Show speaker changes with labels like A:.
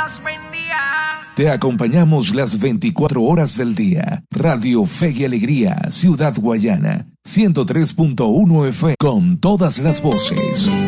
A: los bendiga.
B: Te acompañamos las 24 horas del día. Radio Fe y Alegría, Ciudad Guayana, 103.1 FM, con todas las voces.